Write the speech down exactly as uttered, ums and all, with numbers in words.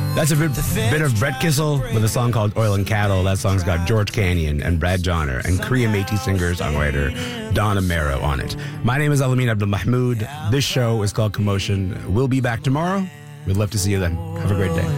That's a bit, bit of Brett Kissel with a song called Oil and Cattle. That song's got George Canyon and Brad Johnner and Korean Métis singer-songwriter Donna Mero on it. My name is Alamin Abdul Mahmoud. This show is called Commotion. We'll be back tomorrow. We'd love to see you then. Have a great day.